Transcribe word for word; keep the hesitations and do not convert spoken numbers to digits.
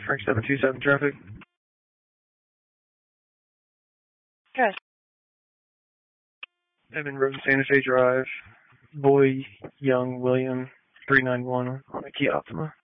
Frank seven two seven traffic. Good. Evan Road, Santa Fe Drive. Boy Young William three nine one on a Kia Optima.